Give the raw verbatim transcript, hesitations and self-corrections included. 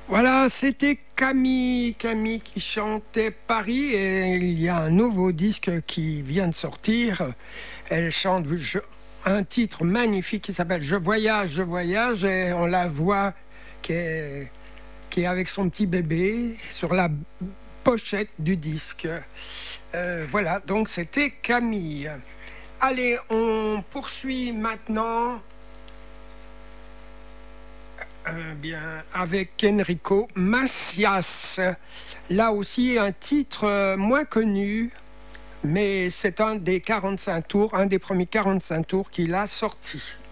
Voilà, c'était Camille, Camille qui chantait Paris et il y a un nouveau disque qui vient de sortir. Elle chante je- un titre magnifique qui s'appelle Je voyage, je voyage et on la voit qui est, qui est avec son petit bébé sur la pochette du disque. Euh, voilà, donc c'était Camille. Allez, on poursuit maintenant. Euh, bien, avec Enrico Macias. Là aussi, un titre euh, moins connu, mais c'est un des quarante-cinq tours, un des premiers quarante-cinq tours qu'il a sorti.